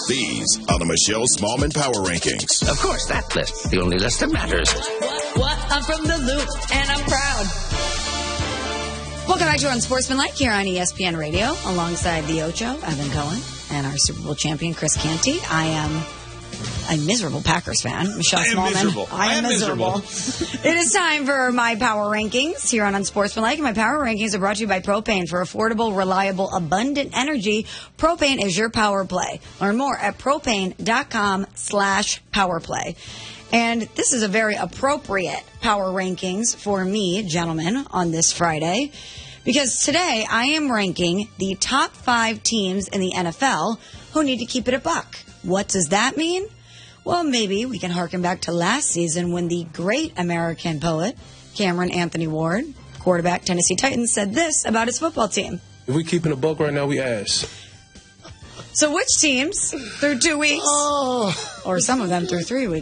These are the Michelle Smallman Power Rankings. Of course, that list. The only list that matters. What? I'm from the Loop, and I'm proud. Welcome back to Unsportsmanlike here on ESPN Radio, alongside the Ocho, Evan Cohen, and our Super Bowl champion, Chris Canty. I am a miserable Packers fan. Michelle Smallman. I am miserable. It is time for my Power Rankings here on Unsportsmanlike. My Power Rankings are brought to you by Propane. For affordable, reliable, abundant energy, Propane is your power play. Learn more at propane.com/powerplay. And this is a very appropriate Power Rankings for me, gentlemen, on this Friday. Because today I am ranking the top 5 teams in the NFL who need to keep it a buck. What does that mean? Well, maybe we can harken back to last season when the great American poet, Cameron Anthony Ward, quarterback Tennessee Titans, said this about his football team. If we keeping a buck right now, we ass. So which teams through 2 weeks, or some of them through 3 weeks,